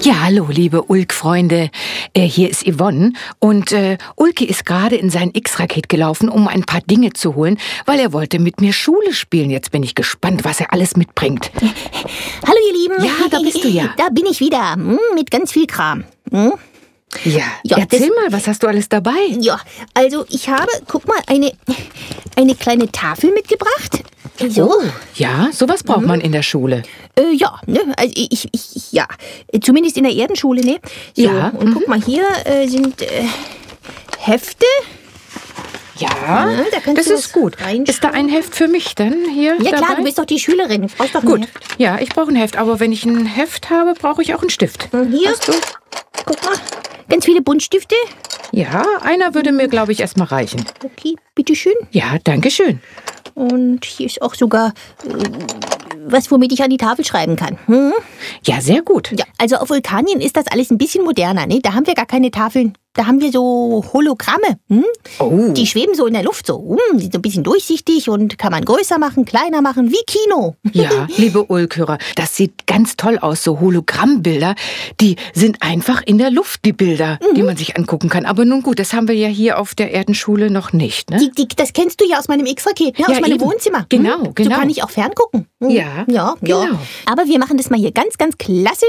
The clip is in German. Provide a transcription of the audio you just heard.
Ja, hallo, liebe Ulk-Freunde. Hier ist Yvonne und Ulke ist gerade in sein X-Raket gelaufen, um ein paar Dinge zu holen, weil er wollte mit mir Schule spielen. Jetzt bin ich gespannt, was er alles mitbringt. Hallo ihr Lieben. Ja, da bist du ja. Da bin ich wieder, mit ganz viel Kram. Ja, erzähl mal, was hast du alles dabei? Ja, also ich habe, guck mal, eine kleine Tafel mitgebracht. So. Oh, ja, sowas braucht man in der Schule. Ja, ne, also ja, zumindest in der Erdenschule, ne? So, Ja, und guck mal, hier sind Hefte. Ja, da kannst das du ist gut. reinschauen. Ist da ein Heft für mich denn hier Ja dabei? klar, du bist doch die Schülerin, du brauchst doch ein Gut, Heft. ja, ich brauche ein Heft, aber wenn ich ein Heft habe, brauche ich auch einen Stift. Und hier, Hast du? guck mal, ganz viele Buntstifte. Ja, einer würde mir, glaube ich, erstmal reichen. Okay, bitteschön. Ja, danke schön. Und hier ist auch sogar was, womit ich an die Tafel schreiben kann. Ja, sehr gut. Ja, also auf Vulkanien ist das alles ein bisschen moderner, ne? Da haben wir gar keine Tafeln. Da haben wir so Hologramme. Oh. Die schweben so in der Luft so. Die sind so ein bisschen durchsichtig und kann man größer machen, kleiner machen, wie Kino. Ja, liebe Ulkhörer, das sieht ganz toll aus, so Hologrammbilder. Die sind einfach in der Luft, die Bilder, die man sich angucken kann. Aber nun gut, das haben wir ja hier auf der Erdenschule noch nicht, ne? Das kennst du ja aus meinem X-Raket, ne? Aus Ja, meinem eben. Wohnzimmer. Genau, So genau. kann ich auch ferngucken. Ja, Ja. genau. Aber wir machen das mal hier ganz, ganz klassisch.